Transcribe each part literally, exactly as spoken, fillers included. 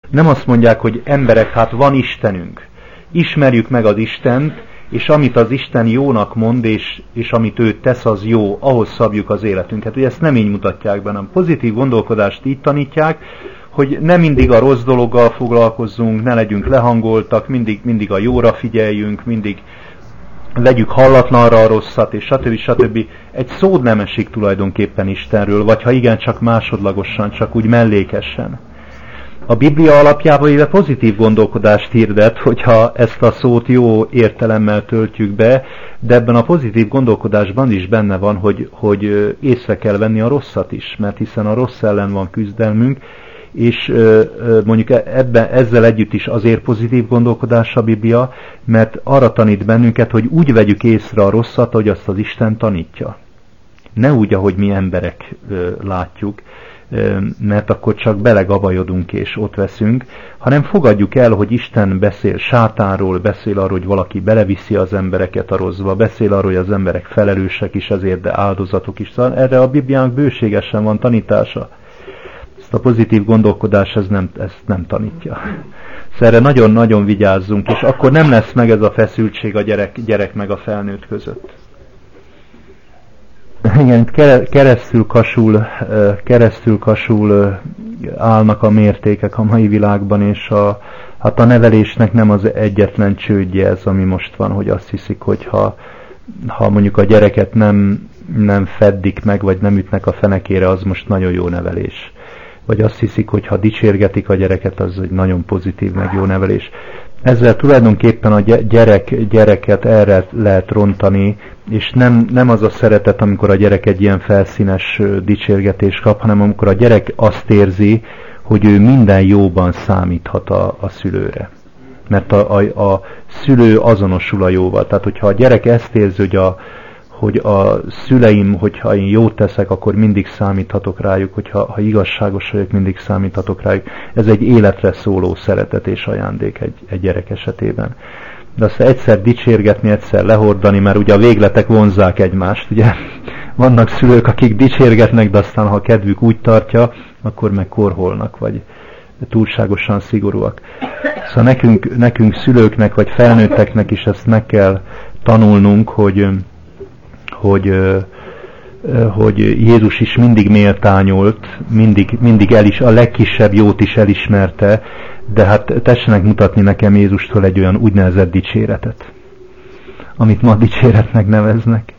Nem azt mondják, hogy emberek, hát van Istenünk. Ismerjük meg az Istent, és amit az Isten jónak mond, és, és amit ő tesz, az jó, ahhoz szabjuk az életünket. Ugye ezt nem így mutatják be, hanem pozitív gondolkodást így tanítják, hogy nem mindig a rossz dologgal foglalkozzunk, ne legyünk lehangoltak, mindig, mindig a jóra figyeljünk, mindig vegyük hallatlanra a rosszat, és stb. stb. Egy szód nem esik tulajdonképpen Istenről, vagy ha igen, csak másodlagosan, csak úgy mellékesen. A Biblia alapjában éve pozitív gondolkodást hirdet, hogyha ezt a szót jó értelemmel töltjük be, de ebben a pozitív gondolkodásban is benne van, hogy, hogy észre kell venni a rosszat is, mert hiszen a rossz ellen van küzdelmünk, és mondjuk ebben, ezzel együtt is azért pozitív gondolkodás a Biblia, mert arra tanít bennünket, hogy úgy vegyük észre a rosszat, hogy azt az Isten tanítja. Ne úgy, ahogy mi emberek látjuk, mert akkor csak belegabajodunk és ott veszünk, hanem fogadjuk el, hogy Isten beszél sátánról, beszél arról, hogy valaki beleviszi az embereket a rosszba, beszél arról, hogy az emberek felelősek is ezért, de áldozatok is. Szóval erre a Bibliának bőségesen van tanítása. Ezt a pozitív gondolkodás ez nem, ezt nem tanítja. Szóval erre nagyon-nagyon vigyázzunk, és akkor nem lesz meg ez a feszültség a gyerek, gyerek meg a felnőtt között. Igen, keresztül kasul, keresztül kasul állnak a mértékek a mai világban, és a, hát a nevelésnek nem az egyetlen csődje ez, ami most van, hogy azt hiszik, hogy ha, ha mondjuk a gyereket nem, nem feddik meg, vagy nem ütnek a fenekére, az most nagyon jó nevelés. Vagy azt hiszik, hogy ha dicsérgetik a gyereket, az egy nagyon pozitív, meg jó nevelés. Ezzel tulajdonképpen a gyerek, gyereket erre lehet rontani, és nem, nem az a szeretet, amikor a gyerek egy ilyen felszínes dicsérgetést kap, hanem amikor a gyerek azt érzi, hogy ő minden jóban számíthat a, a szülőre. Mert a, a, a szülő azonosul a jóval. Tehát, hogyha a gyerek ezt érzi, hogy a, hogy a szüleim, hogyha én jót teszek, akkor mindig számíthatok rájuk, hogyha ha igazságos vagyok, mindig számíthatok rájuk. Ez egy életre szóló szeretet és ajándék egy, egy gyerek esetében. De azt egyszer dicsérgetni, egyszer lehordani, mert ugye a végletek vonzzák egymást. Ugye vannak szülők, akik dicsérgetnek, de aztán ha a kedvük úgy tartja, akkor meg korholnak, vagy túlságosan szigorúak. Szóval nekünk, nekünk szülőknek, vagy felnőtteknek is ezt meg kell tanulnunk, hogy Hogy, hogy Jézus is mindig méltányolt, mindig, mindig el is, a legkisebb jót is elismerte, de hát tessenek mutatni nekem Jézustól egy olyan úgynevezett dicséretet, amit ma dicséretnek neveznek.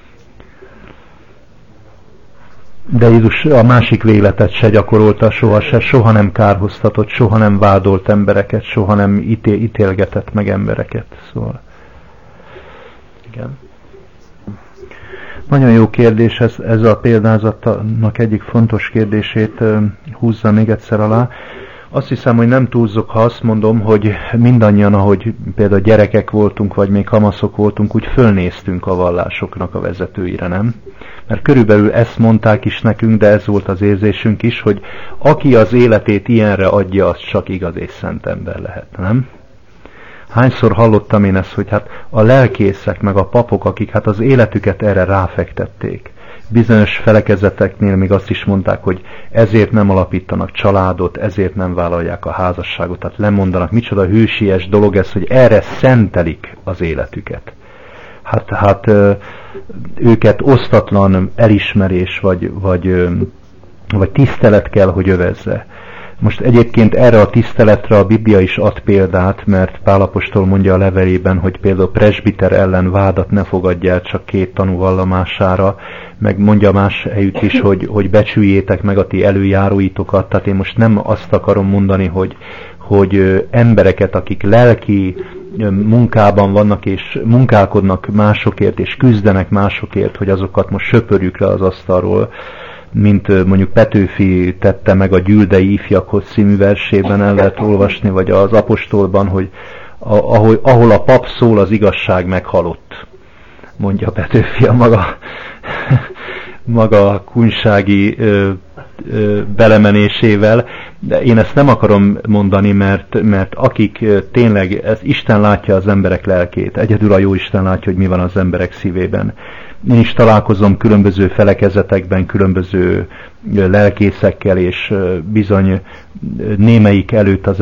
De Jézus a másik végletet se gyakorolta soha se, soha nem kárhoztatott, soha nem vádolt embereket, soha nem ítél, ítélgetett meg embereket. Szóval, igen. Nagyon jó kérdés, ez, ez a példázatnak egyik fontos kérdését uh, húzza még egyszer alá. Azt hiszem, hogy nem túlzok, ha azt mondom, hogy mindannyian, ahogy például gyerekek voltunk, vagy még kamaszok voltunk, úgy fölnéztünk a vallásoknak a vezetőire, nem? Mert körülbelül ezt mondták is nekünk, de ez volt az érzésünk is, hogy aki az életét ilyenre adja, az csak igaz és szent ember lehet, nem? Hányszor hallottam én ezt, hogy hát a lelkészek meg a papok, akik hát az életüket erre ráfektették. Bizonyos felekezeteknél még azt is mondták, hogy ezért nem alapítanak családot, ezért nem vállalják a házasságot, tehát lemondanak. Micsoda hősies dolog ez, hogy erre szentelik az életüket. Hát, hát őket osztatlan elismerés vagy, vagy, vagy tisztelet kell, hogy övezze. Most egyébként erre a tiszteletre a Biblia is ad példát, mert Pál apostol mondja a levelében, hogy például presbiter ellen vádat ne fogadj el csak két tanú vallomására, meg mondja más helyütt is, hogy, hogy becsüljétek meg a ti előjáróitokat. Tehát én most nem azt akarom mondani, hogy, hogy embereket, akik lelki munkában vannak és munkálkodnak másokért és küzdenek másokért, hogy azokat most söpörjük le az asztalról, mint mondjuk Petőfi tette meg a Gyüldei ifjakhoz című versében, el lehet olvasni, vagy az apostolban, hogy ahol, ahol a pap szól, az igazság meghalott, mondja Petőfi a maga, maga kunsági ö, ö, belemenésével. De én ezt nem akarom mondani, mert, mert akik tényleg, ez Isten látja az emberek lelkét, egyedül a jó Isten látja, hogy mi van az emberek szívében. Én is találkozom különböző felekezetekben, különböző lelkészekkel, és bizony némelyik előtt az